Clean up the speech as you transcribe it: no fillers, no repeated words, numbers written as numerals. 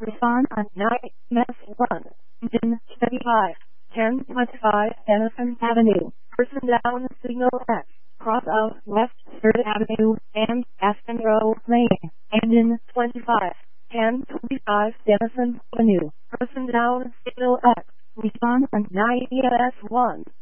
Respond on 9 S1. Engine 75. 1025 Denison Avenue. Person down signal X. Cross out West 3rd Avenue and Aspen Road Lane. Engine 25. 1025 Denison Avenue. Person down signal X. Respond on 9 ES1.